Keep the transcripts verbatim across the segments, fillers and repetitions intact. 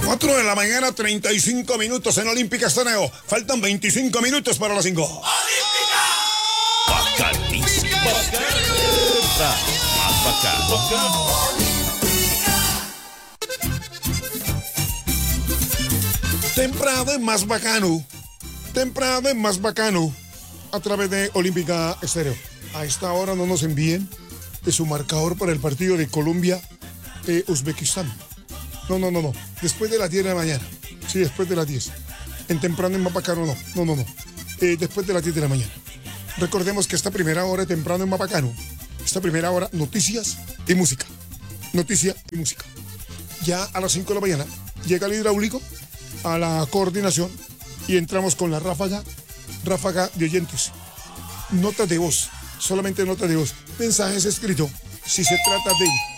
cuatro de la mañana, treinta y cinco minutos en Olímpica Estéreo. Faltan veinticinco minutos para las cinco. ¡Olímpica! ¡Bacanísima! ¡Bacana! ¡Más bacano! Temprano es más bacano. Temprano es más bacano. A través de Olímpica Estéreo. A esta hora no nos envíen de su marcador para el partido de Colombia eh, Uzbekistán. No, no, no, no. Después de las diez de la mañana. Sí, después de las diez. En temprano es más bacano, no. No, no, no. Eh, después de las diez de la mañana. Recordemos que esta primera hora de temprano es más bacano. Esta primera hora, noticias y música. Noticia y música. Ya a las cinco de la mañana llega el hidráulico a la coordinación y entramos con la ráfaga, ráfaga de oyentes. Notas de voz, solamente notas de voz. Mensajes escritos, si se trata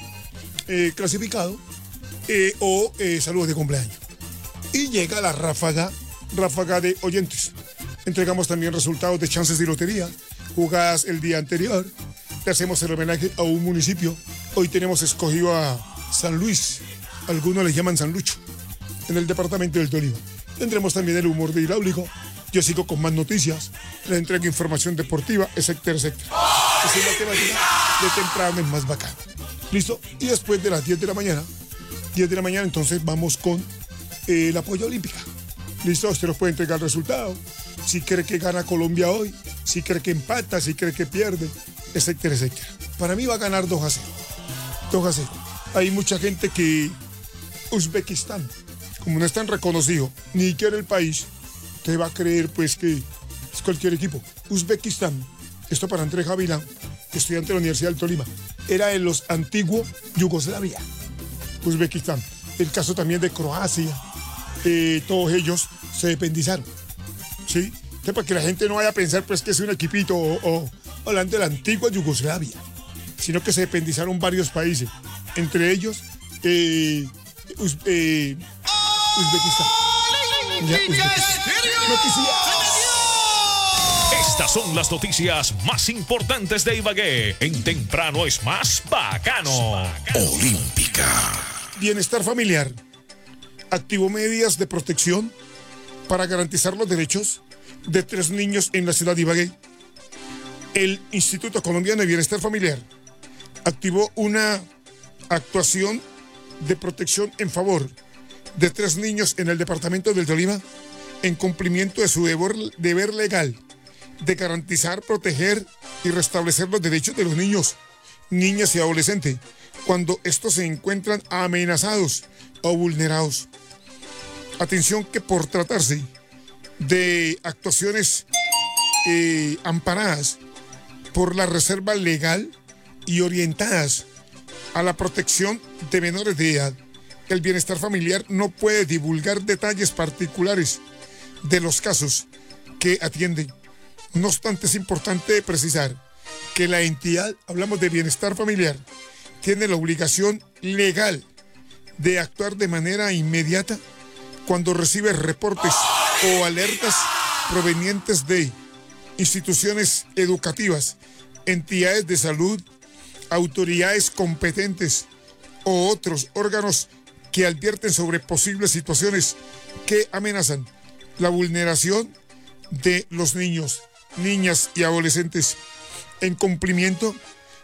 de eh, clasificado eh, o eh, saludos de cumpleaños. Y llega la ráfaga, ráfaga de oyentes. Entregamos también resultados de chances de lotería, jugadas el día anterior. Le hacemos el homenaje a un municipio. Hoy tenemos escogido a San Luis, algunos le llaman San Lucho, en el departamento del Tolima. Tendremos también el humor de hidráulico. Yo sigo con más noticias, les entrego información deportiva, etcétera, etcétera. Esa es la temática de temprano es más bacano. ¿Listo? Y después de las diez de la mañana, diez de la mañana, entonces vamos con eh, el apoyo olímpica. ¿Listo? Usted nos puede entregar el resultado. Si cree que gana Colombia hoy, si cree que empata, si cree que pierde, etcétera, etcétera. Para mí va a ganar dos a cero. dos a cero. Hay mucha gente que Uzbekistán, como no es tan reconocido, ni quiere el país, te va a creer pues que es cualquier equipo. Uzbekistán, esto para Andrés Gavilán, estudiante de la Universidad del Tolima, era de los antiguos Yugoslavia. Uzbekistán. El caso también de Croacia, eh, todos ellos se dependizaron. ¿Sí? Entonces, para que la gente no vaya a pensar pues que es un equipito o, o hablando de la antigua Yugoslavia, sino que se dependizaron varios países, entre ellos eh, Uz, eh, Uzbekistán. Ya, Uzbekistán. Estas son las noticias más importantes de Ibagué. En temprano es más bacano. Olímpica. Bienestar familiar. Activó medidas de protección para garantizar los derechos de tres niños en la ciudad de Ibagué. El Instituto Colombiano de Bienestar Familiar activó una actuación de protección en favor de tres niños en el departamento del Tolima en cumplimiento de su deber, deber legal de garantizar, proteger y restablecer los derechos de los niños, niñas y adolescentes cuando estos se encuentran amenazados o vulnerados. Atención que por tratarse de actuaciones eh, amparadas por la reserva legal y orientadas a la protección de menores de edad, el bienestar familiar no puede divulgar detalles particulares de los casos que atiende. No obstante, es importante precisar que la entidad, hablamos de bienestar familiar, tiene la obligación legal de actuar de manera inmediata cuando recibe reportes o alertas provenientes de instituciones educativas, entidades de salud, autoridades competentes o otros órganos que advierten sobre posibles situaciones que amenazan la vulneración de los niños, niñas y adolescentes. En cumplimiento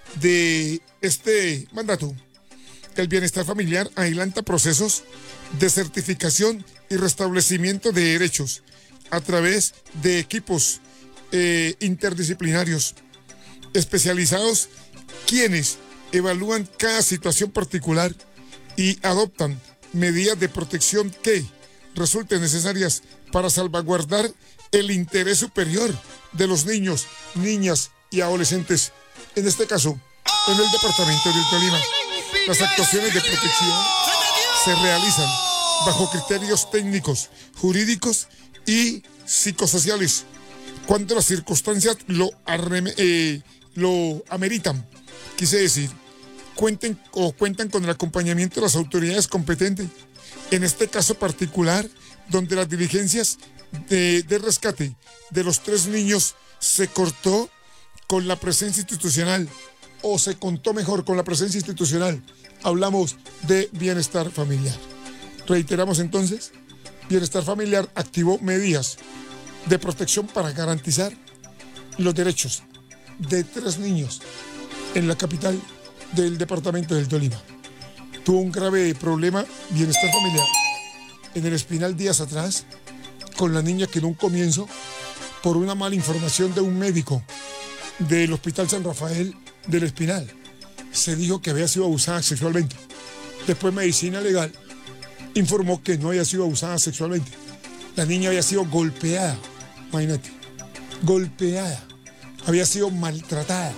de este mandato, el bienestar familiar adelanta procesos de certificación y restablecimiento de derechos a través de equipos eh, interdisciplinarios especializados, quienes evalúan cada situación particular y adoptan medidas de protección que resulten necesarias para salvaguardar el interés superior de los niños, niñas y adolescentes. En este caso, en el departamento del Tolima, las actuaciones de protección se realizan bajo criterios técnicos, jurídicos y psicosociales, cuando las circunstancias lo, arreme, eh, lo ameritan. Quise decir, cuenten o cuentan con el acompañamiento de las autoridades competentes. En este caso particular, donde las diligencias de, de rescate de los tres niños se cortó con la presencia institucional, o se contó mejor con la presencia institucional. Hablamos de bienestar familiar. Reiteramos entonces, Bienestar Familiar activó medidas de protección para garantizar los derechos de tres niños en la capital del departamento del Tolima. Tuvo un grave problema Bienestar Familiar en el Espinal días atrás con la niña que en un comienzo, por una mala información de un médico del Hospital San Rafael del Espinal, se dijo que había sido abusada sexualmente. Después Medicina Legal informó que no había sido abusada sexualmente. La niña había sido golpeada, imagínate, golpeada, había sido maltratada.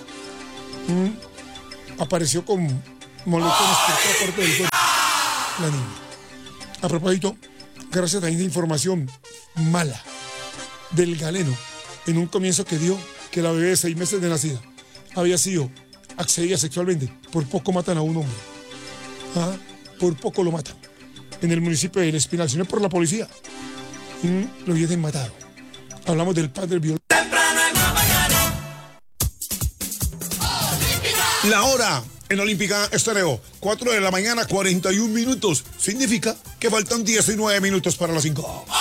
¿Mm? Apareció con molestias por toda parte del cuerpo la niña. A propósito, gracias a esta información mala del galeno, en un comienzo que dio que la bebé de seis meses de nacida había sido accedida sexualmente, por poco matan a un hombre. ¿Ah? Por poco lo matan. En el municipio del Espinal, si no es por la policía, ¿Mm? lo hubiesen matado. Hablamos del padre violento. La hora en Olímpica Estéreo, cuatro de la mañana, cuarenta y un minutos. Significa que faltan diecinueve minutos para las cinco.